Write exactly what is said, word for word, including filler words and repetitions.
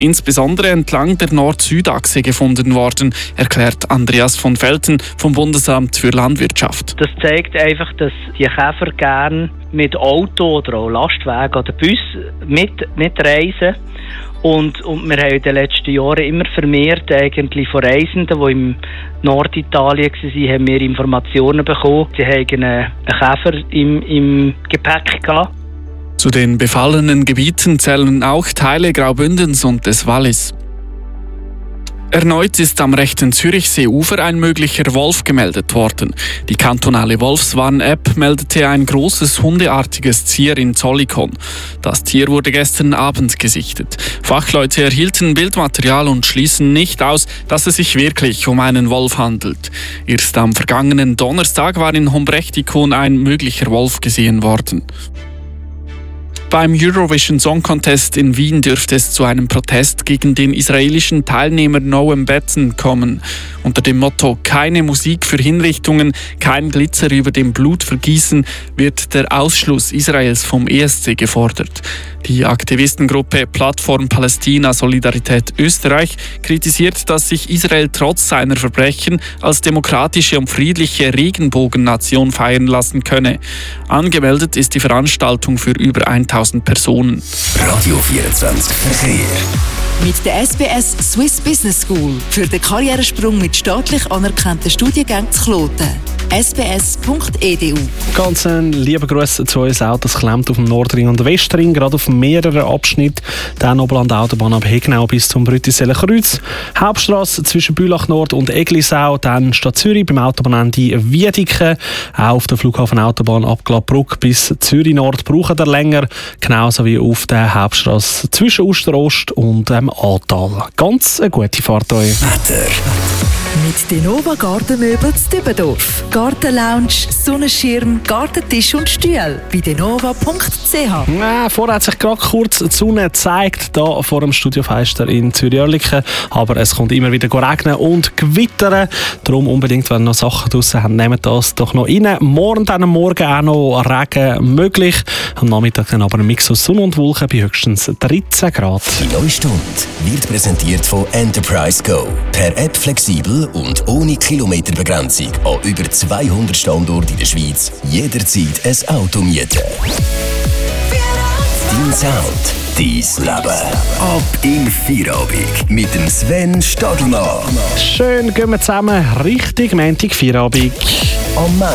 insbesondere entlang der Nord-Süd-Achse gefunden worden, erklärt Andreas von Velten vom Bundesamt für Landwirtschaft. Das zeigt einfach, dass die Käfer gerne mit Auto oder auch Lastwagen oder Bus mit, mitreisen. Und, und wir haben in den letzten Jahren immer vermehrt eigentlich von Reisenden, die im Norditalien waren, haben wir Informationen bekommen. Sie haben einen Käfer im, im Gepäck gehabt. Zu den befallenen Gebieten zählen auch Teile Graubündens und des Wallis. Erneut ist am rechten Zürichseeufer ein möglicher Wolf gemeldet worden. Die kantonale Wolfswarn-App meldete ein großes hundeartiges Tier in Zollikon. Das Tier wurde gestern Abend gesichtet. Fachleute erhielten Bildmaterial und schließen nicht aus, dass es sich wirklich um einen Wolf handelt. Erst am vergangenen Donnerstag war in Hombrechtikon ein möglicher Wolf gesehen worden. Beim Eurovision Song Contest in Wien dürfte es zu einem Protest gegen den israelischen Teilnehmer Noam Betten kommen. Unter dem Motto „Keine Musik für Hinrichtungen, kein Glitzer über dem Blutvergießen" wird der Ausschluss Israels vom E S C gefordert. Die Aktivistengruppe Plattform Palästina Solidarität Österreich kritisiert, dass sich Israel trotz seiner Verbrechen als demokratische und friedliche Regenbogennation feiern lassen könne. Angemeldet ist die Veranstaltung für über tausend Personen. Radio vierundzwanzig Verkehr. Mit der S B S Swiss Business School für den Karrieresprung mit staatlich anerkannten Studiengängen zu Kloten. s b s punkt e d u. Ganz ein lieber Gruß zu uns auch. Das klemmt auf dem Nordring und Westring, gerade auf mehreren Abschnitten. Dann Oberland-Autobahn ab Hegnau bis zum Brüttiseler Kreuz. Hauptstrasse zwischen Bülach Nord und Eglisau. Dann Stadt Zürich beim Autobahnende Wiedeke. Auch auf der Flughafenautobahn ab Gladbruck bis Zürich Nord brauchen wir länger. Genauso wie auf der Hauptstrasse zwischen Osterost und ähm, Aartal. Ganz eine gute Fahrt euch. Wetter. Mit Denova Gartenmöbel zu Dübendorf. Gartenlounge, Sonnenschirm, Gartentisch und Stühle. Bei denova punkt c h. Ja, vorher hat sich gerade kurz die Sonne gezeigt, hier vor dem Studiofenster in Zürich-Oerlikon. Aber es kommt immer wieder regnen und gewittern. Darum unbedingt, wenn ihr noch Sachen draussen habt, nehmt das doch noch rein. Morgen dann am Morgen auch noch Regen möglich. Am Nachmittag dann aber ein Mix aus Sonne und Wolken bei höchstens dreizehn Grad. Die neue Stunde wird präsentiert von Enterprise Go. Per App flexibel und ohne Kilometerbegrenzung an über zweihundert Standorten in der Schweiz jederzeit ein Auto mieten. Dein Sound, dein Leben. Ab in Feierabend mit dem Sven Stadelmann. Schön gehen wir zusammen Richtung Montag Feierabend. Am